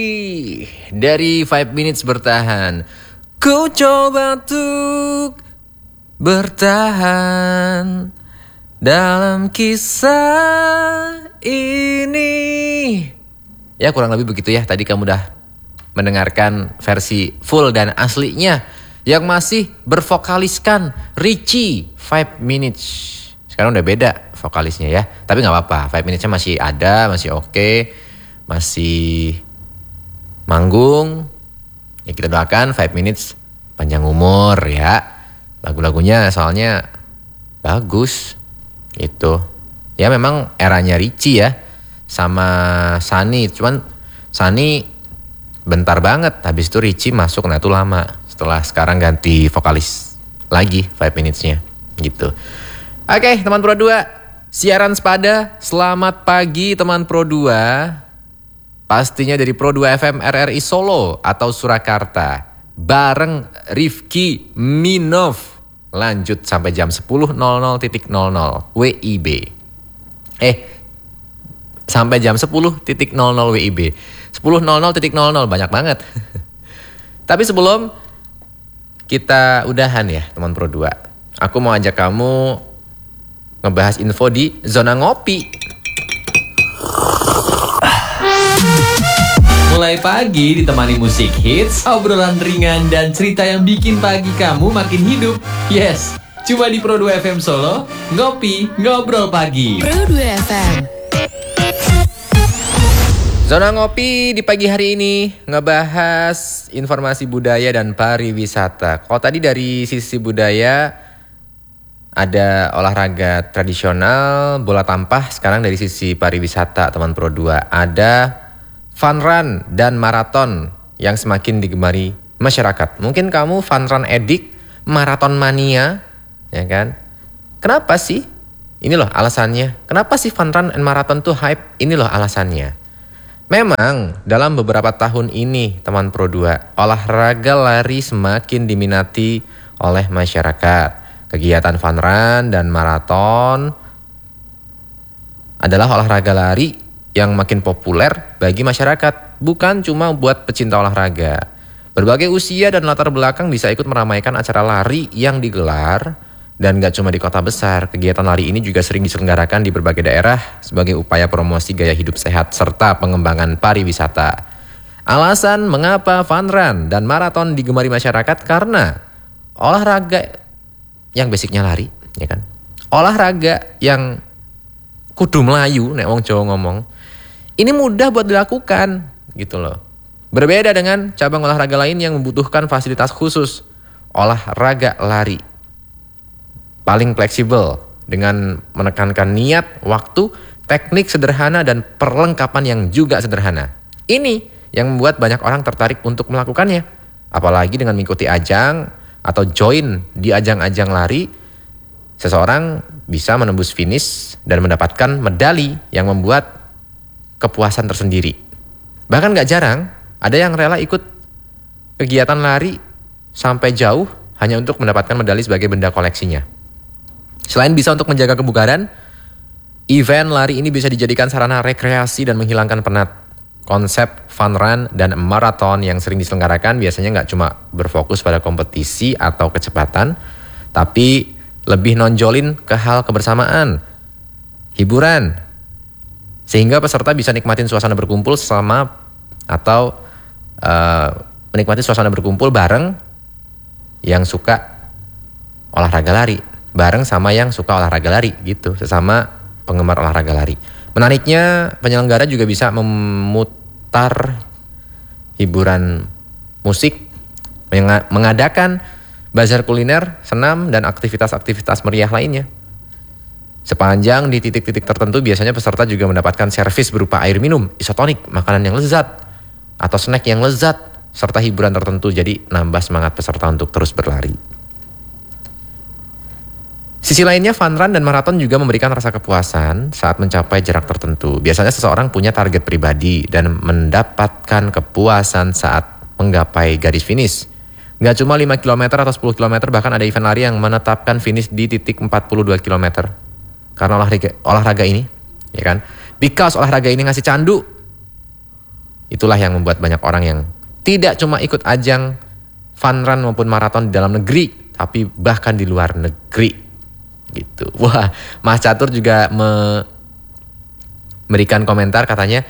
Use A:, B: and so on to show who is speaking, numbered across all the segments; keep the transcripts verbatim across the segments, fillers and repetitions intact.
A: Dari five minutes bertahan, ku coba untuk bertahan dalam kisah ini. Ya kurang lebih begitu ya. Tadi kamu udah mendengarkan versi full dan aslinya yang masih bervokaliskan Richie five minutes. Sekarang udah beda vokalisnya ya. Tapi gak apa-apa, five minutes-nya masih ada, masih oke okay, masih manggung. Ya kita doakan five minutes panjang umur ya. Lagu-lagunya soalnya bagus gitu. Ya memang eranya Richie ya sama Sunny. Cuman Sunny bentar banget, habis itu Richie masuk, nah itu lama. Setelah sekarang ganti vokalis lagi five minutes-nya gitu. Oke teman Pro dua, siaran sepada. Selamat pagi teman Pro dua. Pastinya dari Pro dua F M R R I Solo atau Surakarta. Bareng Rifki Minov. Lanjut sampai jam sepuluh nol nol W I B. Eh, sampai jam sepuluh nol nol W I B. sepuluh nol nol nol nol banyak banget. Tapi sebelum kita udahan ya teman Pro dua. Aku mau ajak kamu ngebahas info di Zona Ngopi. Mulai pagi ditemani musik hits, obrolan ringan dan cerita yang bikin pagi kamu makin hidup. Yes, cuma di Pro dua F M Solo, ngopi, ngobrol pagi.
B: Pro dua F M.
A: Zona Ngopi di pagi hari ini ngebahas informasi budaya dan pariwisata. Kalau tadi dari sisi budaya ada olahraga tradisional, bola tampah. Sekarang dari sisi pariwisata teman Pro dua ada fun run dan maraton yang semakin digemari masyarakat. Mungkin kamu fun run edik, maraton mania, ya kan? Kenapa sih? Ini loh alasannya. Kenapa sih fun run and maraton tuh hype? Ini loh alasannya. Memang dalam beberapa tahun ini teman Pro dua, olahraga lari semakin diminati oleh masyarakat. Kegiatan fun run dan maraton adalah olahraga lari yang makin populer bagi masyarakat, bukan cuma buat pecinta olahraga. Berbagai usia dan latar belakang bisa ikut meramaikan acara lari yang digelar, dan gak cuma di kota besar. Kegiatan lari ini juga sering diselenggarakan di berbagai daerah sebagai upaya promosi gaya hidup sehat serta pengembangan pariwisata. Alasan mengapa fun run dan maraton digemari masyarakat karena olahraga yang basicnya lari, ya kan? Olahraga yang kudu melayu, nek wong Jawa ngomong. Ini mudah buat dilakukan, gitu loh. Berbeda dengan cabang olahraga lain yang membutuhkan fasilitas khusus. Olahraga lari paling fleksibel dengan menekankan niat, waktu, teknik sederhana dan perlengkapan yang juga sederhana. Ini yang membuat banyak orang tertarik untuk melakukannya. Apalagi dengan mengikuti ajang atau join di ajang-ajang lari, seseorang bisa menembus finish dan mendapatkan medali yang membuat kepuasan tersendiri. Bahkan gak jarang ada yang rela ikut kegiatan lari sampai jauh hanya untuk mendapatkan medali sebagai benda koleksinya. Selain bisa untuk menjaga kebugaran, event lari ini bisa dijadikan sarana rekreasi dan menghilangkan penat. Konsep fun run dan maraton yang sering diselenggarakan biasanya gak cuma berfokus pada kompetisi atau kecepatan, tapi lebih nonjolin ke hal kebersamaan, hiburan, sehingga peserta bisa nikmatin suasana berkumpul sama atau uh, menikmati suasana berkumpul bareng yang suka olahraga lari, bareng sama yang suka olahraga lari gitu, sesama penggemar olahraga lari. Menariknya penyelenggara juga bisa memutar hiburan musik, mengadakan bazar kuliner, senam, dan aktivitas-aktivitas meriah lainnya. Sepanjang di titik-titik tertentu biasanya peserta juga mendapatkan servis berupa air minum, isotonik, makanan yang lezat, atau snack yang lezat, serta hiburan tertentu. Jadi nambah semangat peserta untuk terus berlari. Sisi lainnya, fun run dan maraton juga memberikan rasa kepuasan saat mencapai jarak tertentu. Biasanya seseorang punya target pribadi dan mendapatkan kepuasan saat menggapai garis finish. Gak cuma lima kilometer atau sepuluh kilometer, bahkan ada event lari yang menetapkan finish di titik empat puluh dua kilometer. Karena olahraga, olahraga ini, ya kan? Because olahraga ini ngasih candu. Itulah yang membuat banyak orang yang tidak cuma ikut ajang fun run maupun maraton di dalam negeri, tapi bahkan di luar negeri gitu. Wah, Mas Catur juga memberikan komentar, katanya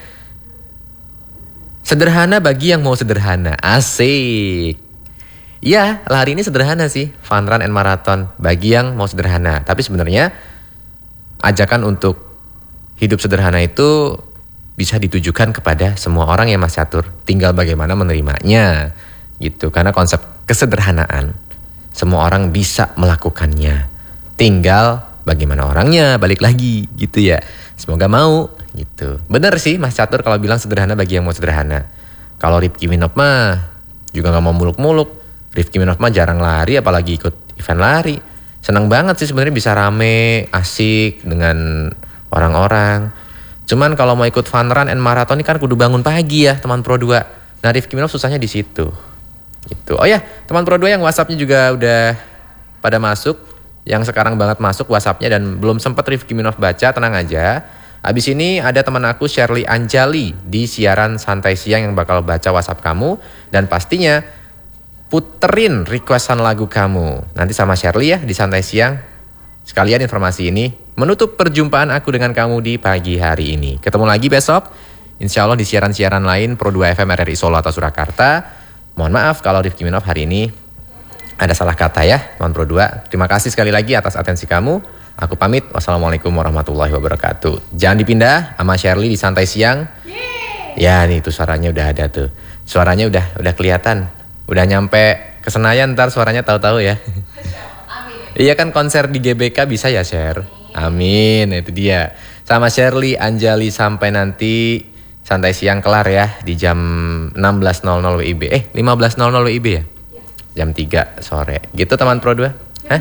A: sederhana bagi yang mau sederhana. Asik. Ya, lari ini sederhana sih, fun run and marathon bagi yang mau sederhana. Tapi sebenarnya ajakan untuk hidup sederhana itu bisa ditujukan kepada semua orang ya Mas Catur. Tinggal bagaimana menerimanya gitu. Karena konsep kesederhanaan semua orang bisa melakukannya. Tinggal bagaimana orangnya, balik lagi gitu ya. Semoga mau gitu. Bener sih Mas Catur kalau bilang sederhana bagi yang mau sederhana. Kalau Rifki Minop mah juga gak mau muluk-muluk. Rifki Minov mah jarang lari, apalagi ikut event lari. Senang banget sih sebenarnya bisa rame, asik dengan orang-orang. Cuman kalau mau ikut fun run and marathon ini kan kudu bangun pagi ya teman Pro dua. Nah Rifki Minov susahnya di situ. Gitu. Oh ya, teman Pro dua yang WhatsApp-nya juga udah pada masuk. Yang sekarang banget masuk WhatsApp-nya dan belum sempat Rifki Minov baca, tenang aja. Abis ini ada teman aku Shirley Anjali di siaran santai siang yang bakal baca WhatsApp kamu. Dan pastinya puterin requestan lagu kamu. Nanti sama Shirley ya di santai siang. Sekalian informasi ini menutup perjumpaan aku dengan kamu di pagi hari ini. Ketemu lagi besok. Insya Allah di siaran-siaran lain Pro dua F M R R I Solo atau Surakarta. Mohon maaf kalau Rifki Minov hari ini ada salah kata ya teman Pro dua. Terima kasih sekali lagi atas atensi kamu. Aku pamit. Wassalamualaikum warahmatullahi wabarakatuh. Jangan dipindah sama Shirley di santai siang. Ya nih tuh suaranya udah ada tuh. Suaranya udah udah kelihatan. Udah nyampe ke Senayan ntar suaranya tahu-tahu ya. Amin. Iya kan konser di G B K bisa ya share. Amin, itu dia. Sama Shirley Anjali sampai nanti santai siang kelar ya di jam enam belas nol nol W I B. Eh lima belas nol nol W I B ya? Jam tiga sore. Gitu teman Pro dua? Hah?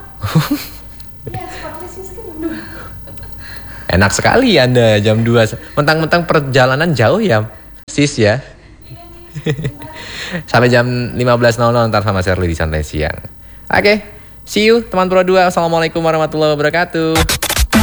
A: Enak sekali Anda jam dua. Mentang-mentang perjalanan jauh ya sis ya. Sampai jam lima belas nol nol ntar sama Shirley di santai siang. Oke, okay, see you teman Pro dua. Assalamualaikum warahmatullahi wabarakatuh.